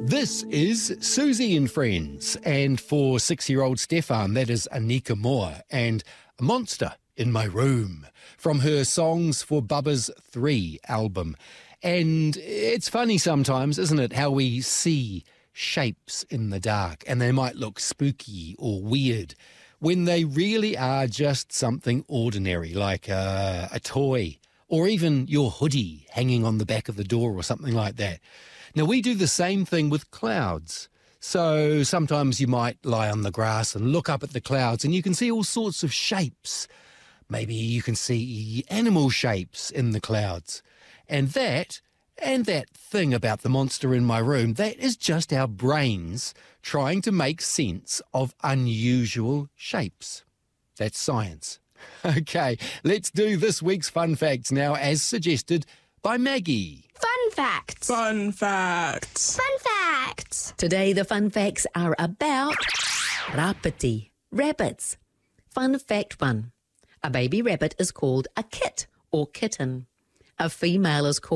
This is Susie and Friends, and for 6-year-old Stefan, that is Anika Moore, and A Monster in My Room, from her Songs for Bubba's 3 album. And it's funny sometimes, isn't it, how we see shapes in the dark, and they might look spooky or weird, when they really are just something ordinary, like a toy, or even your hoodie hanging on the back of the door or something like that. Now, we do the same thing with clouds. So sometimes you might lie on the grass and look up at the clouds and you can see all sorts of shapes. Maybe you can see animal shapes in the clouds. And that thing about the monster in my room, that is just our brains trying to make sense of unusual shapes. That's science. Okay, let's do this week's Fun Facts now, as suggested by Maggie. Fun facts. Fun facts. Fun facts. Today the fun facts are about rapiti, rabbits. Fun fact 1. A baby rabbit is called a kit or kitten. A female is called